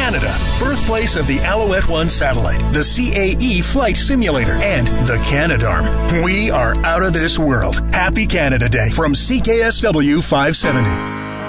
Canada, birthplace of the Alouette 1 satellite, the CAE flight simulator, and the Canadarm. We are out of this world. Happy Canada Day from CKSW 570.